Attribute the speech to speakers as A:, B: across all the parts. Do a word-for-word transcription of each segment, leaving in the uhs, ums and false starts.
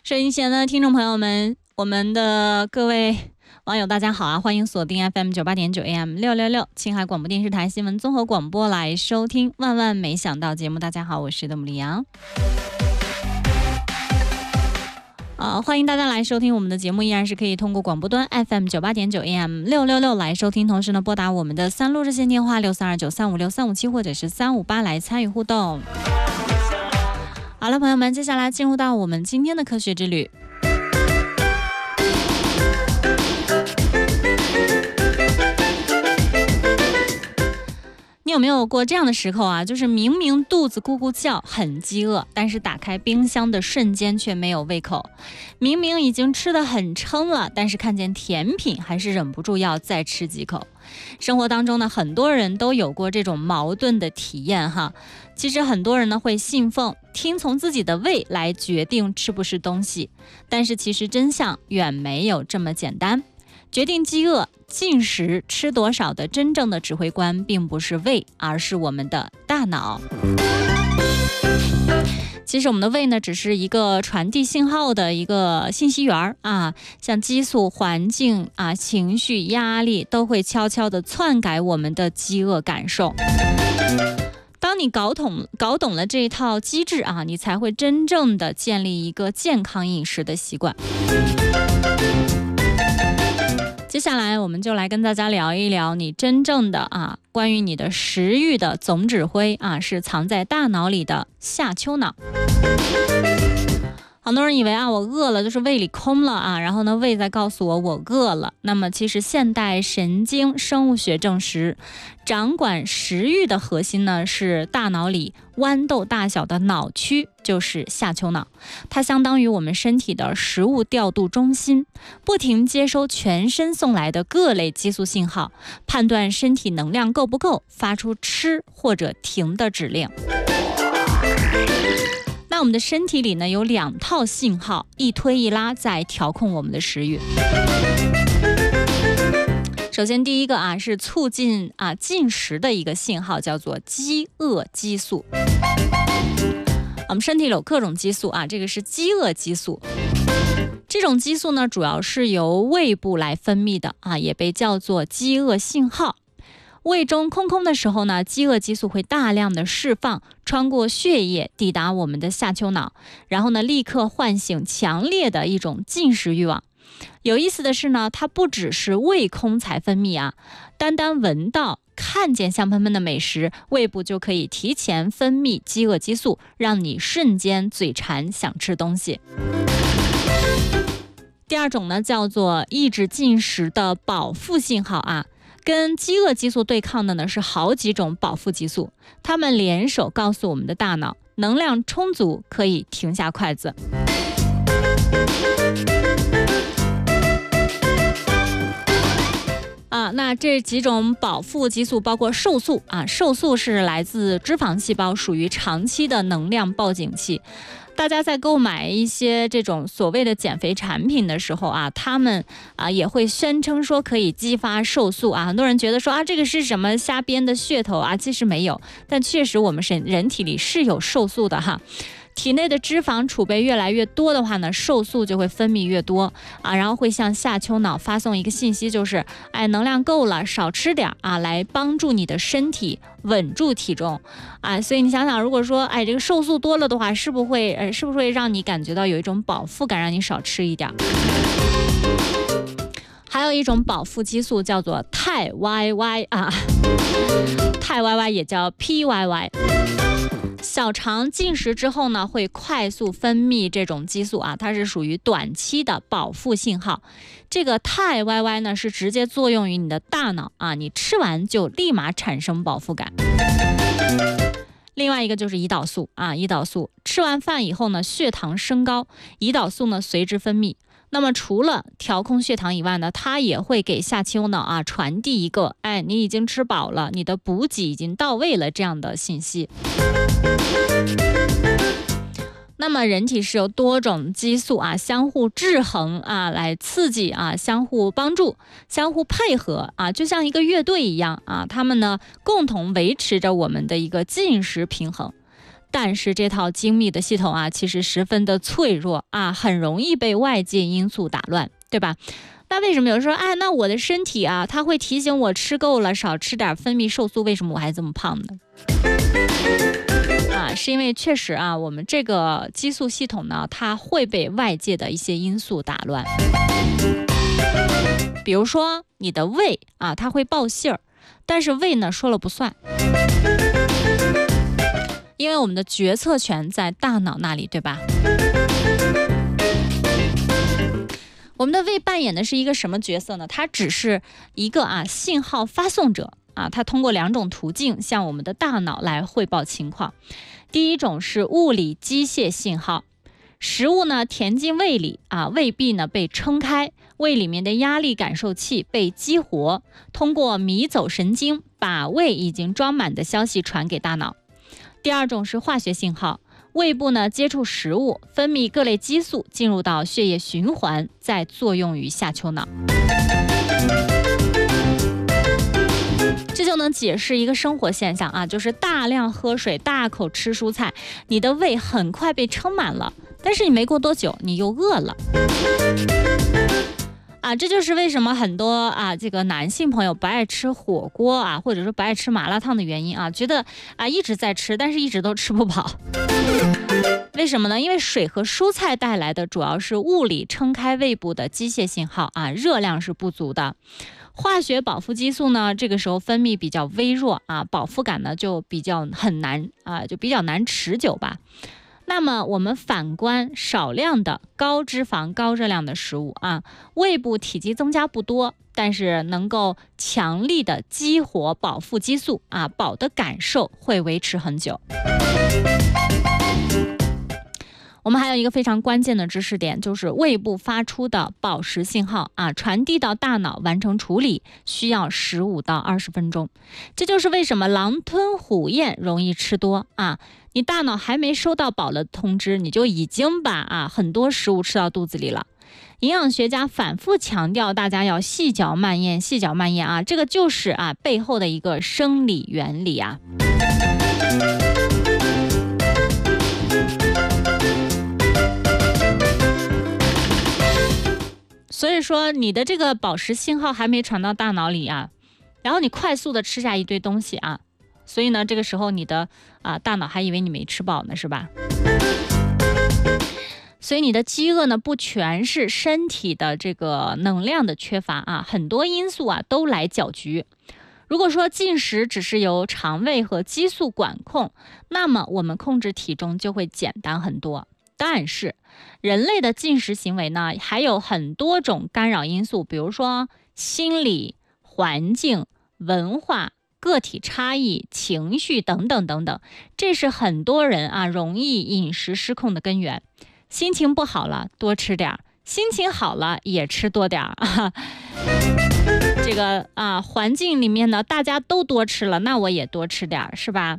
A: 收音前的听众朋友们，我们的各位网友大家好啊，欢迎锁定 F M 九八点九 A M 六六六青海广播电视台新闻综合广播来收听万万没想到节目。大家好，我是德姆利扬。呃，欢迎大家来收听我们的节目，依然是可以通过广播端 F M 九八点九 A M 六六六来收听，同时呢拨打我们的三路热线电话六三二九三五六三五七或者是三五八来参与互动。好了，朋友们，接下来进入到我们今天的科学之旅。你有没有过这样的时候啊？就是明明肚子咕咕叫，很饥饿，但是打开冰箱的瞬间却没有胃口。明明已经吃得很撑了，但是看见甜品还是忍不住要再吃几口。生活当中呢，很多人都有过这种矛盾的体验哈。其实很多人呢会信奉听从自己的胃来决定吃不吃东西，但是其实真相远没有这么简单。决定饥饿、进食、吃多少的真正的指挥官并不是胃，而是我们的大脑。其实我们的胃呢，只是一个传递信号的一个信息源啊，像激素、环境啊、情绪、压力都会悄悄地篡改我们的饥饿感受。当你搞懂搞懂了这一套机制啊，你才会真正的建立一个健康饮食的习惯。接下来我们就来跟大家聊一聊你真正的啊，关于你的食欲的总指挥啊，是藏在大脑里的下丘脑。很多人以为啊，我饿了就是胃里空了啊，然后呢，胃在告诉我我饿了。那么其实现代神经生物学证实，掌管食欲的核心呢是大脑里豌豆大小的脑区，就是下丘脑。它相当于我们身体的食物调度中心，不停接收全身送来的各类激素信号，判断身体能量够不够，发出吃或者停的指令。那我们的身体里呢有两套信号，一推一拉在调控我们的食欲。首先第一个啊是促进啊进食的一个信号，叫做饥饿激素。我们身体里有各种激素啊，这个是饥饿激素。这种激素呢主要是由胃部来分泌的啊，也被叫做饥饿信号。胃中空空的时候呢，饥饿激素会大量的释放，穿过血液抵达我们的下丘脑，然后呢立刻唤醒强烈的一种进食欲望。有意思的是呢，它不只是胃空才分泌啊，单单闻到看见香喷喷的美食，胃部就可以提前分泌饥饿激素，让你瞬间嘴馋想吃东西。第二种呢叫做抑制进食的饱腹信号啊。跟饥饿激素对抗的呢是好几种饱腹激素，它们联手告诉我们的大脑，能量充足，可以停下筷子。啊，那这几种饱腹激素包括瘦素啊，瘦素是来自脂肪细胞，属于长期的能量报警器。大家在购买一些这种所谓的减肥产品的时候啊，他们啊也会宣称说可以激发瘦素啊，很多人觉得说啊这个是什么瞎编的噱头啊，其实没有，但确实我们人人体里是有瘦素的哈。体内的脂肪储备越来越多的话呢，瘦素就会分泌越多啊，然后会向下丘脑发送一个信息，就是哎能量够了，少吃点啊，来帮助你的身体稳住体重啊。所以你想想，如果说哎这个瘦素多了的话，是不会呃是不是会让你感觉到有一种饱腹感，让你少吃一点？还有一种饱腹激素叫做肽 Y Y 啊，肽 Y Y 也叫 P Y Y。小肠进食之后呢，会快速分泌这种激素啊，它是属于短期的饱腹信号。这个肽 Y Y 呢是直接作用于你的大脑啊，你吃完就立马产生饱腹感。另外一个就是胰岛素啊，胰岛素吃完饭以后呢，血糖升高，胰岛素呢随之分泌。那么除了调控血糖以外呢，它也会给下丘脑啊传递一个哎你已经吃饱了，你的补给已经到位了这样的信息。那么人体是由多种激素啊相互制衡啊来刺激啊，相互帮助，相互配合啊，就像一个乐队一样啊，他们呢共同维持着我们的一个进食平衡。 但是这套精密的系统啊，其实十分的脆弱啊，很容易被外界因素打乱，对吧？那为什么有人说，哎，那我的身体啊，它会提醒我吃够了，少吃点，分泌瘦素，为什么我还这么胖呢？啊，是因为确实啊，我们这个激素系统呢，它会被外界的一些因素打乱。比如说你的胃啊，它会报信儿，但是胃呢说了不算，因为我们的决策权在大脑那里，对吧？我们的胃扮演的是一个什么角色呢？它只是一个啊信号发送者啊，它通过两种途径向我们的大脑来汇报情况。第一种是物理机械信号，食物呢填进胃里啊，胃壁呢被撑开，胃里面的压力感受器被激活，通过迷走神经把胃已经装满的消息传给大脑。第二种是化学信号，胃部呢接触食物，分泌各类激素，进入到血液循环，再作用于下丘脑。这就能解释一个生活现象啊，就是大量喝水，大口吃蔬菜，你的胃很快被撑满了，但是你没过多久你又饿了。啊，这就是为什么很多啊这个男性朋友不爱吃火锅啊，或者说不爱吃麻辣烫的原因啊，觉得啊一直在吃，但是一直都吃不饱。为什么呢？因为水和蔬菜带来的主要是物理撑开胃部的机械信号啊，热量是不足的。化学饱腹激素呢，这个时候分泌比较微弱啊，饱腹感呢就比较很难啊，就比较难持久吧。那么我们反观少量的高脂肪、高热量的食物啊，胃部体积增加不多，但是能够强力的激活饱腹激素啊，饱的感受会维持很久。我们还有一个非常关键的知识点，就是胃部发出的饱食信号啊，传递到大脑完成处理需要十五到二十分钟。这就是为什么狼吞虎咽容易吃多啊，你大脑还没收到饱的通知，你就已经把啊很多食物吃到肚子里了。营养学家反复强调大家要细嚼慢咽，细嚼慢咽啊，这个就是啊背后的一个生理原理啊。所以说你的这个饱食信号还没传到大脑里啊，然后你快速的吃下一堆东西啊，所以呢这个时候你的啊大脑还以为你没吃饱呢，是吧？所以你的饥饿呢不全是身体的这个能量的缺乏啊，很多因素啊都来搅局。如果说进食只是由肠胃和激素管控，那么我们控制体重就会简单很多。但是人类的进食行为呢，还有很多种干扰因素，比如说心理、环境、文化、个体差异、情绪等等等等，这是很多人啊容易饮食失控的根源。心情不好了多吃点儿，心情好了也吃多点儿啊。这个啊环境里面呢大家都多吃了，那我也多吃点儿，是吧？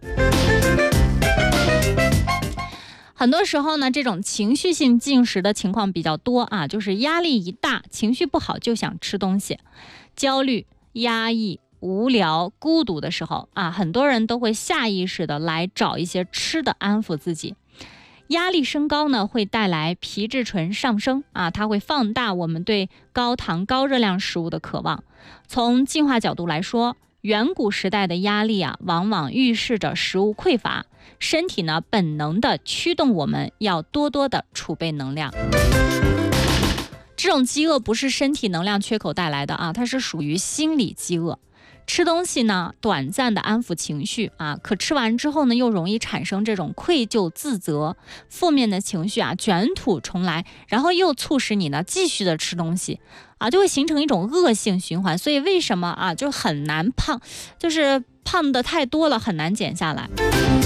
A: 很多时候呢，这种情绪性进食的情况比较多啊，就是压力一大，情绪不好就想吃东西，焦虑、压抑、无聊、孤独的时候啊，很多人都会下意识的来找一些吃的安抚自己。压力升高呢，会带来皮质醇上升啊，它会放大我们对高糖、高热量食物的渴望。从进化角度来说，远古时代的压力啊，往往预示着食物匮乏，身体呢本能的驱动我们要多多的储备能量。这种饥饿不是身体能量缺口带来的啊，它是属于心理饥饿。吃东西呢，短暂的安抚情绪啊，可吃完之后呢，又容易产生这种愧疚、自责、负面的情绪啊，卷土重来，然后又促使你呢继续的吃东西啊，就会形成一种恶性循环。所以为什么啊，就很难胖，就是胖的太多了，很难减下来。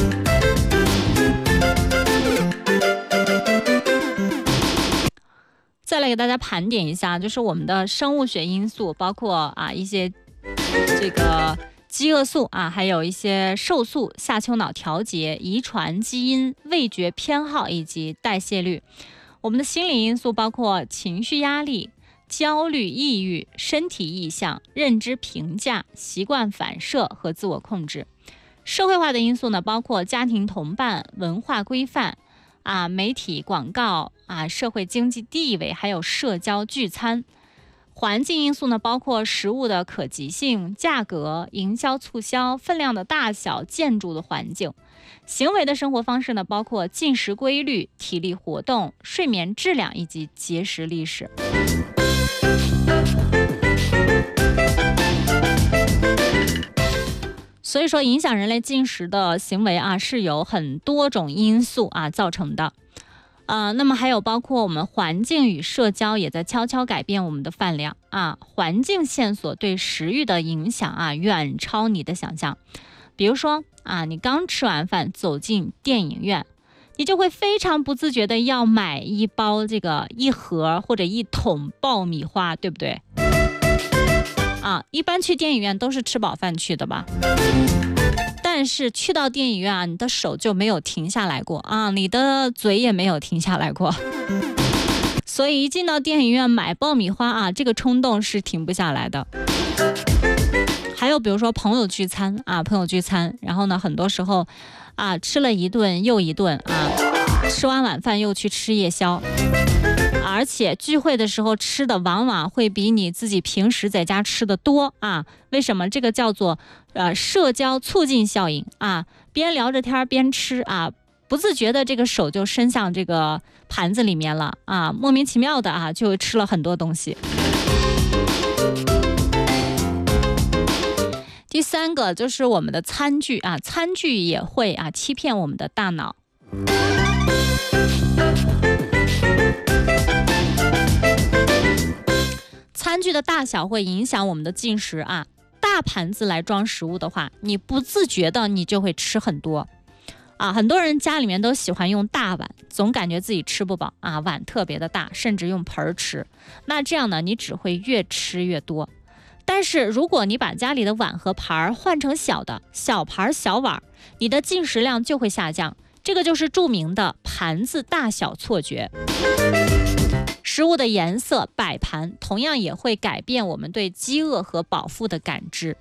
A: 再来给大家盘点一下，就是我们的生物学因素，包括啊一些这个饥饿素啊，还有一些瘦素、下丘脑调节、遗传基因、味觉偏好以及代谢率。我们的心理因素包括情绪压力、焦虑、抑郁、身体意向、认知评价、习惯反射和自我控制。 社会化的因素呢，包括家庭同伴、文化规范啊、媒体广告啊、社会经济地位，还有社交聚餐。环境因素呢，包括食物的可及性、价格、营销促销、分量的大小、建筑的环境。行为的生活方式呢，包括进食规律、体力活动、睡眠质量以及节食历史。所以说，影响人类进食的行为啊，是有很多种因素啊造成的。呃，那么还有包括我们环境与社交也在悄悄改变我们的饭量啊，环境线索对食欲的影响啊，远超你的想象。比如说啊，你刚吃完饭走进电影院，你就会非常不自觉的要买一包这个一盒或者一桶爆米花，对不对？啊，一般去电影院都是吃饱饭去的吧？但是去到电影院啊，你的手就没有停下来过啊，你的嘴也没有停下来过。所以一进到电影院买爆米花啊，这个冲动是停不下来的。还有比如说朋友聚餐啊，朋友聚餐，然后呢，很多时候啊，吃了一顿又一顿啊，吃完晚饭又去吃夜宵。而且聚会的时候吃的往往会比你自己平时在家吃的多啊！为什么？这个叫做呃社交促进效应啊！边聊着天边吃啊，不自觉的这个手就伸向这个盘子里面了啊，莫名其妙的啊就吃了很多东西。第三个就是我们的餐具啊，餐具也会啊欺骗我们的大脑。餐具的大小会影响我们的进食啊，大盘子来装食物的话，你不自觉的你就会吃很多啊。很多人家里面都喜欢用大碗，总感觉自己吃不饱啊，碗特别的大，甚至用盆吃。那这样呢，你只会越吃越多。但是如果你把家里的碗和盘换成小的小盘小碗，你的进食量就会下降。这个就是著名的盘子大小错觉。食物的颜色、摆盘同样也会改变我们对饥饿和饱腹的感知。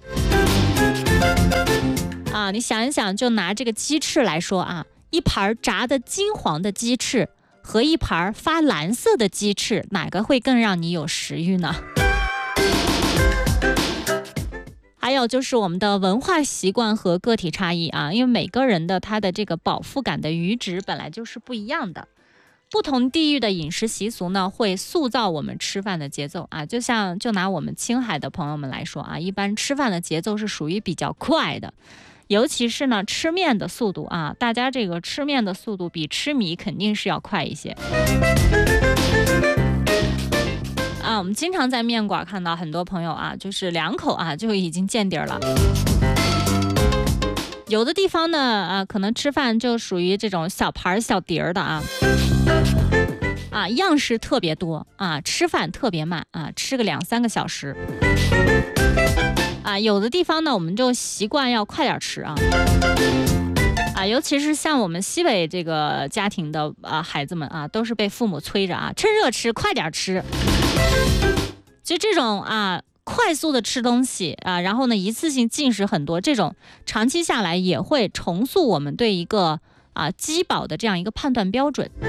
A: 啊，你想一想，就拿这个鸡翅来说啊，一盘炸的金黄的鸡翅和一盘发蓝色的鸡翅，哪个会更让你有食欲呢？还有就是我们的文化习惯和个体差异啊，因为每个人的他的这个饱腹感的阈值本来就是不一样的。不同地域的饮食习俗呢，会塑造我们吃饭的节奏啊。就像就拿我们青海的朋友们来说啊，一般吃饭的节奏是属于比较快的，尤其是呢吃面的速度啊，大家这个吃面的速度比吃米肯定是要快一些。啊，我们经常在面馆看到很多朋友啊，就是两口啊就已经见底了。有的地方呢，啊，可能吃饭就属于这种小盘小碟儿的啊，啊，样式特别多啊，吃饭特别慢啊，吃个两三个小时。啊，有的地方呢，我们就习惯要快点吃啊，啊，尤其是像我们西北这个家庭的啊孩子们啊，都是被父母催着啊，趁热吃，快点吃。就这种啊。快速的吃东西啊，然后呢一次性进食很多，这种长期下来也会重塑我们对一个啊饥饱的这样一个判断标准。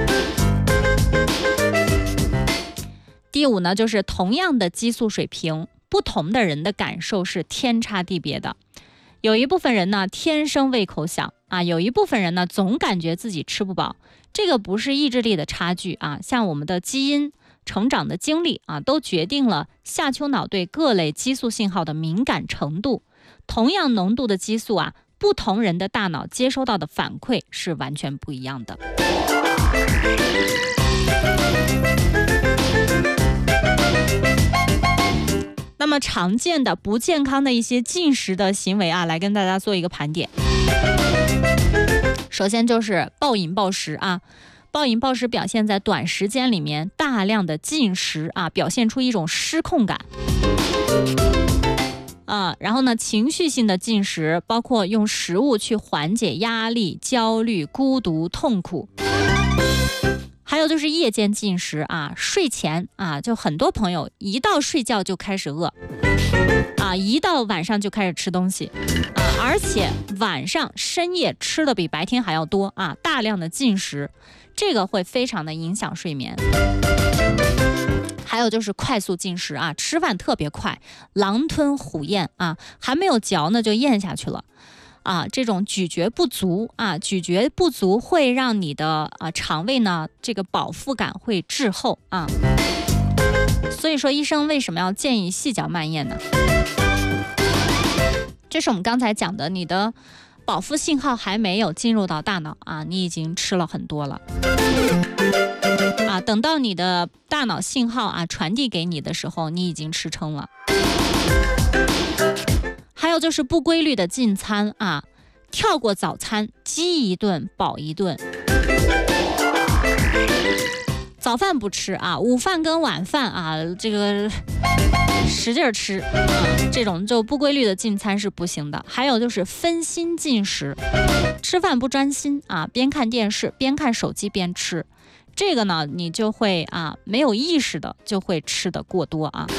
A: 第五呢，就是同样的激素水平，不同的人的感受是天差地别的。有一部分人呢天生胃口小啊，有一部分人呢总感觉自己吃不饱，这个不是意志力的差距啊，像我们的基因、成长的经历啊，都决定了下丘脑对各类激素信号的敏感程度。同样浓度的激素啊，不同人的大脑接收到的反馈是完全不一样的。那么常见的不健康的一些进食的行为啊，来跟大家做一个盘点。首先就是暴饮暴食啊。暴饮暴食表现在短时间里面大量的进食啊，表现出一种失控感啊。然后呢，情绪性的进食包括用食物去缓解压力、焦虑、孤独、痛苦。 还有就是夜间进食啊，睡前啊，就很多朋友一到睡觉就开始饿啊，一到晚上就开始吃东西啊，而且晚上深夜吃的比白天还要多啊，大量的进食，这个会非常的影响睡眠。还有就是快速进食啊，吃饭特别快，狼吞虎咽啊，还没有嚼呢就咽下去了。啊，这种咀嚼不足啊，咀嚼不足会让你的啊肠胃呢这个饱腹感会滞后啊，所以说医生为什么要建议细嚼慢咽呢？这是我们刚才讲的，你的饱腹信号还没有进入到大脑啊，你已经吃了很多了啊，等到你的大脑信号啊传递给你的时候，你已经吃撑了。还有就是不规律的进餐啊，跳过早餐，饥一顿饱一顿，早饭不吃啊，午饭跟晚饭啊，这个使劲吃啊，这种就不规律的进餐是不行的。还有就是分心进食，吃饭不专心啊，边看电视边看手机边吃，这个呢你就会啊没有意识的就会吃得过多啊。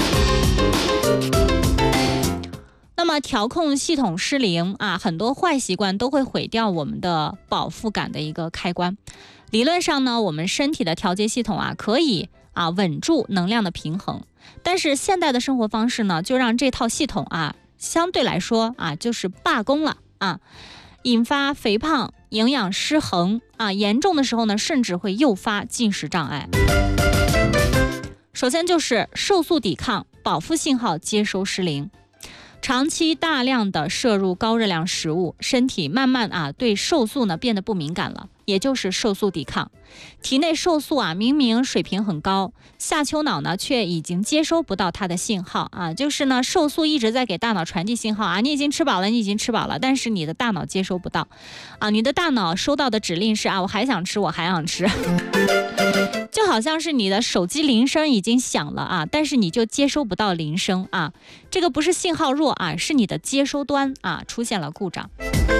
A: 那么调控系统失灵啊，很多坏习惯都会毁掉我们的饱腹感的一个开关。理论上呢，我们身体的调节系统啊，可以啊稳住能量的平衡，但是现代的生活方式呢，就让这套系统啊，相对来说啊，就是罢工了啊，引发肥胖、营养失衡啊，严重的时候呢，甚至会诱发进食障碍。首先就是瘦素抵抗、饱腹信号接收失灵。长期大量的摄入高热量食物，身体慢慢啊对瘦素呢变得不敏感了，也就是瘦素抵抗。体内瘦素啊明明水平很高，下丘脑呢却已经接收不到它的信号啊，就是呢瘦素一直在给大脑传递信号啊，你已经吃饱了，你已经吃饱了，但是你的大脑接收不到啊，你的大脑收到的指令是啊我还想吃，我还想吃。就好像是你的手机铃声已经响了啊，但是你就接收不到铃声啊，这个不是信号弱啊，是你的接收端啊出现了故障。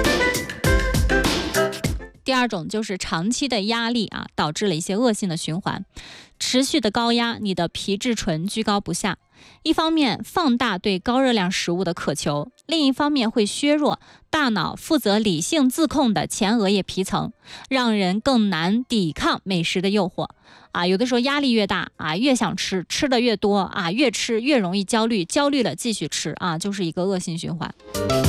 A: 第二种就是长期的压力啊，导致了一些恶性的循环，持续的高压，你的皮质醇居高不下，一方面放大对高热量食物的渴求，另一方面会削弱大脑负责理性自控的前额叶皮层，让人更难抵抗美食的诱惑啊。有的时候压力越大啊，越想吃，吃的越多啊，越吃越容易焦虑，焦虑了继续吃啊，就是一个恶性循环。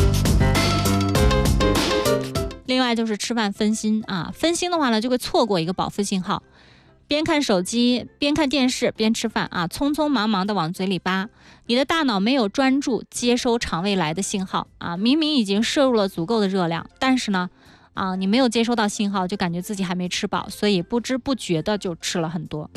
A: 另外就是吃饭分心啊，分心的话呢，就会错过一个饱腹信号，边看手机边看电视边吃饭啊，匆匆忙忙的往嘴里扒，你的大脑没有专注接收肠胃来的信号啊，明明已经摄入了足够的热量，但是呢啊，你没有接收到信号，就感觉自己还没吃饱，所以不知不觉的就吃了很多。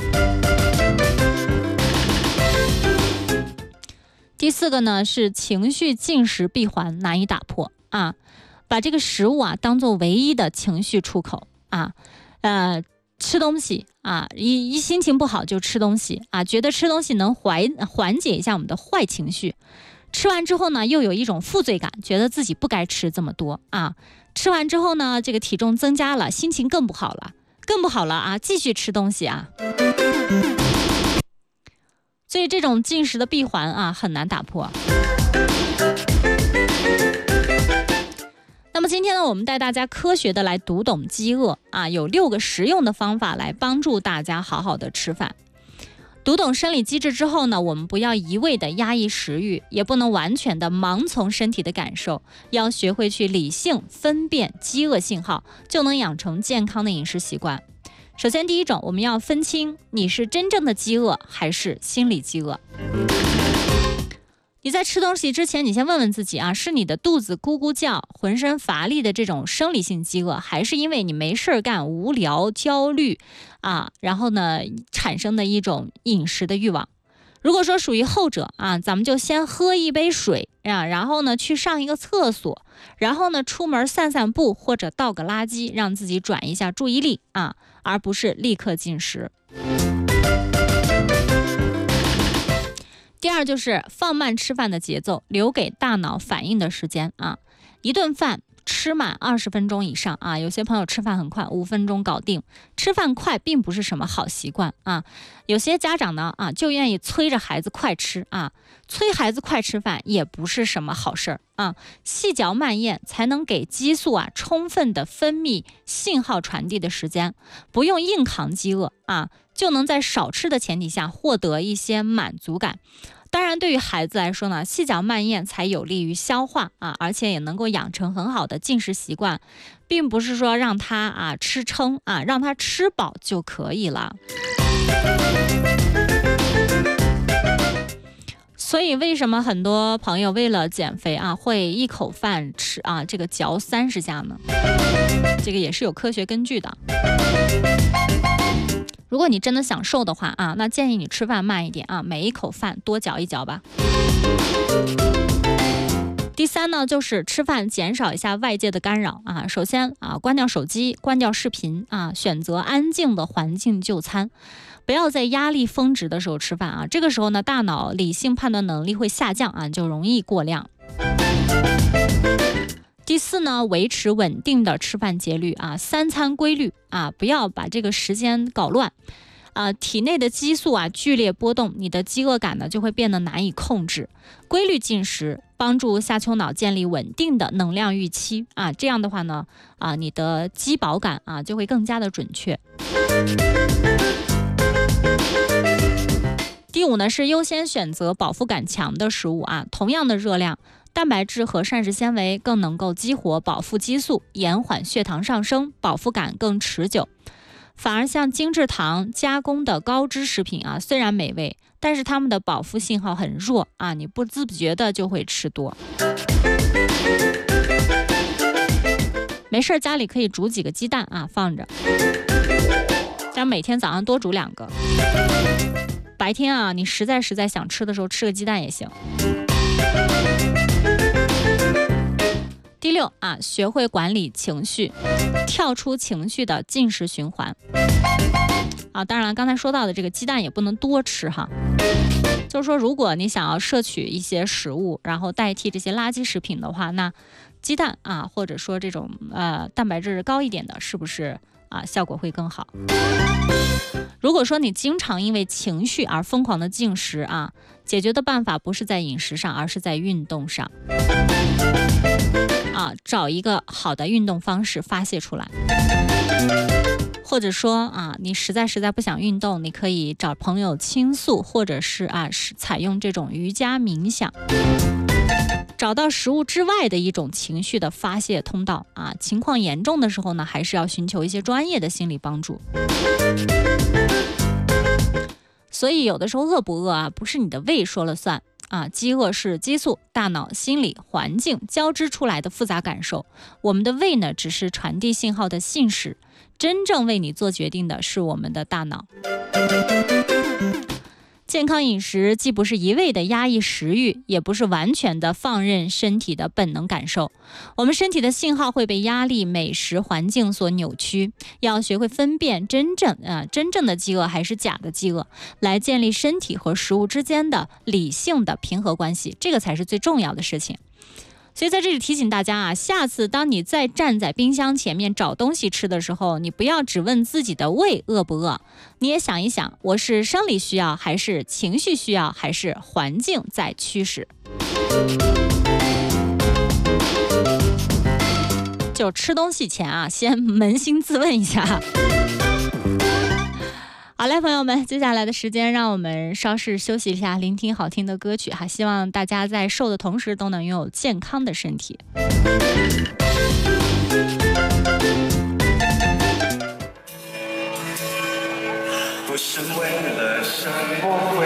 A: 第四个呢是情绪进食闭环难以打破啊，把这个食物啊当做唯一的情绪出口啊，呃，吃东西啊，一一心情不好就吃东西啊，觉得吃东西能缓缓解一下我们的坏情绪，吃完之后呢又有一种负罪感，觉得自己不该吃这么多啊，吃完之后呢这个体重增加了，心情更不好了，更不好了啊，继续吃东西啊。所以这种进食的闭环啊很难打破。那么今天呢，我们带大家科学的来读懂饥饿啊，有六个实用的方法来帮助大家好好的吃饭。读懂生理机制之后呢，我们不要一味的压抑食欲，也不能完全的盲从身体的感受，要学会去理性分辨饥饿信号，就能养成健康的饮食习惯。首先第一种，我们要分清你是真正的饥饿还是心理饥饿。你在吃东西之前，你先问问自己啊，是你的肚子咕咕叫，浑身乏力的这种生理性饥饿，还是因为你没事干、无聊、焦虑啊，然后呢产生的一种饮食的欲望？如果说属于后者啊，咱们就先喝一杯水啊，然后呢去上一个厕所，然后呢出门散散步或者倒个垃圾，让自己转移一下注意力啊，而不是立刻进食。第二就是放慢吃饭的节奏，留给大脑反应的时间啊。一顿饭吃满二十分钟以上啊。有些朋友吃饭很快，五分钟搞定。吃饭快并不是什么好习惯啊。有些家长呢啊就愿意催着孩子快吃啊，催孩子快吃饭也不是什么好事儿啊。细嚼慢咽才能给激素啊充分的分泌信号传递的时间，不用硬扛饥饿啊，就能在少吃的前提下获得一些满足感。当然，对于孩子来说呢，细嚼慢咽才有利于消化啊，而且也能够养成很好的进食习惯，并不是说让他啊吃撑啊，让他吃饱就可以了。所以为什么很多朋友为了减肥啊，会一口饭吃啊这个嚼三十下呢？这个也是有科学根据的。如果你真的想瘦的话啊，那建议你吃饭慢一点啊，每一口饭多嚼一嚼吧。第三呢，就是吃饭减少一下外界的干扰啊。首先啊，关掉手机，关掉视频啊，选择安静的环境就餐，不要在压力峰值的时候吃饭啊。这个时候呢，大脑理性判断能力会下降啊，就容易过量。第四呢，维持稳定的吃饭节律啊，三餐规律啊，不要把这个时间搞乱啊，体内的激素啊剧烈波动，你的饥饿感呢就会变得难以控制。规律进食帮助下丘脑建立稳定的能量预期啊，这样的话呢啊，你的饥饱感啊就会更加的准确。第五呢，是优先选择饱腹感强的食物啊，同样的热量，蛋白质和膳食纤维更能够激活饱腹激素，延缓血糖上升，饱腹感更持久。反而像精制糖加工的高脂食品啊，虽然美味，但是它们的饱腹信号很弱啊，你不自觉的就会吃多。没事，家里可以煮几个鸡蛋啊，放着，这样每天早上多煮两个。白天啊，你实在实在想吃的时候，吃个鸡蛋也行。第六啊，学会管理情绪，跳出情绪的进食循环啊。当然，刚才说到的这个鸡蛋也不能多吃哈。就是说，如果你想要摄取一些食物，然后代替这些垃圾食品的话，那鸡蛋啊，或者说这种呃蛋白质高一点的，是不是啊效果会更好？如果说你经常因为情绪而疯狂的进食啊，解决的办法不是在饮食上，而是在运动上啊，找一个好的运动方式发泄出来。或者说啊，你实在实在不想运动，你可以找朋友倾诉，或者是啊是采用这种瑜伽冥想，找到食物之外的一种情绪的发泄通道啊。情况严重的时候呢，还是要寻求一些专业的心理帮助。所以有的时候饿不饿啊，不是你的胃说了算啊，饥饿是激素、大脑、心理、环境交织出来的复杂感受。我们的胃呢，只是传递信号的信使，真正为你做决定的是我们的大脑。健康饮食既不是一味的压抑食欲，也不是完全的放任身体的本能感受。我们身体的信号会被压力、美食、环境所扭曲，要学会分辨真正啊、呃、真正的饥饿还是假的饥饿，来建立身体和食物之间的理性的平衡关系，这个才是最重要的事情。所以在这里提醒大家啊，下次当你再站在冰箱前面找东西吃的时候，你不要只问自己的胃饿不饿，你也想一想，我是生理需要还是情绪需要，还是环境在驱使。就吃东西前啊，先扪心自问一下。好嘞，朋友们，接下来的时间让我们稍事休息一下，聆听好听的歌曲哈。希望大家在瘦的同时都能拥有健康的身体。
B: 不是为了什么